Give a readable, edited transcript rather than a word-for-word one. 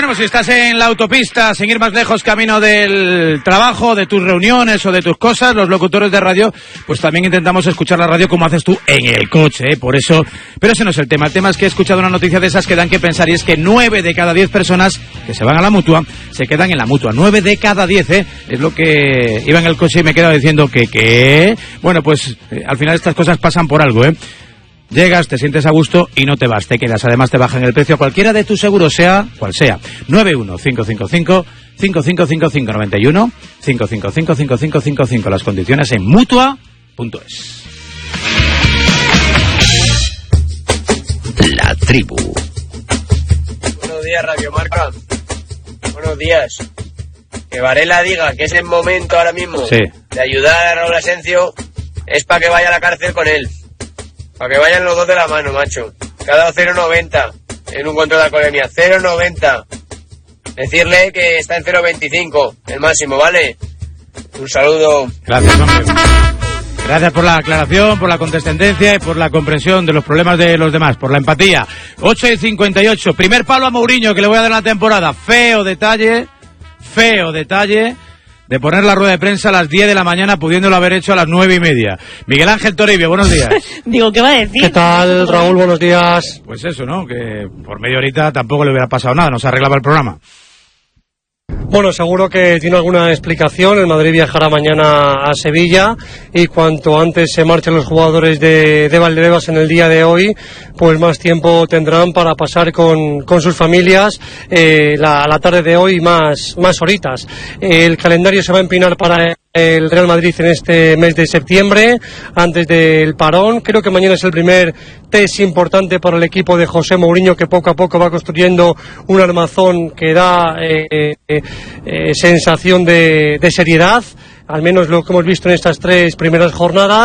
Bueno, pues si estás en la autopista, sin ir más lejos, camino del trabajo, de tus reuniones o de tus cosas, los locutores de radio, pues también intentamos escuchar la radio como haces tú en el coche, por eso. Pero ese no es el tema. El tema es que he escuchado una noticia de esas que dan que pensar, y es que 9 de cada 10 personas que se van a la Mutua se quedan en la Mutua. 9 de cada 10, es lo que iba en el coche y me he quedado diciendo que ¿qué? Bueno, pues al final estas cosas pasan por algo, Llegas, te sientes a gusto y no te vas, te quedas. Además te bajan el precio a cualquiera de tus seguros, sea cual sea. 91-555-5555-91 555-5555. Las condiciones en Mutua.es. La tribu. Buenos días, Radio Marca. Buenos días. Que Varela diga que es el momento ahora mismo de ayudar a Raúl Asencio es para que vaya a la cárcel con él. Para que vayan los dos de la mano, macho. Cada 0,90 en un control de alcoholemia. 0,90. Decirle que está en 0,25, el máximo, ¿vale? Un saludo. Gracias, hombre. Gracias por la aclaración, por la condescendencia y por la comprensión de los problemas de los demás, por la empatía. 8:58. Primer palo a Mourinho que le voy a dar la temporada. Feo detalle de poner la rueda de prensa a las 10 de la mañana, pudiéndolo haber hecho a las 9:30. Miguel Ángel Toribio, buenos días. Digo, ¿qué va a decir? ¿Qué tal, Raúl? Buenos días. Pues eso, ¿no? Que por media horita tampoco le hubiera pasado nada, no se arreglaba el programa. Bueno, seguro que tiene alguna explicación. El Madrid viajará mañana a Sevilla y cuanto antes se marchen los jugadores de Valdebebas en el día de hoy, pues más tiempo tendrán para pasar con sus familias la tarde de hoy, más horitas. El calendario se va a empinar para el Real Madrid en este mes de septiembre, antes del parón. Creo que mañana es el primer test importante para el equipo de José Mourinho, que poco a poco va construyendo un armazón que da sensación de seriedad, al menos lo que hemos visto en estas 3 primeras jornadas.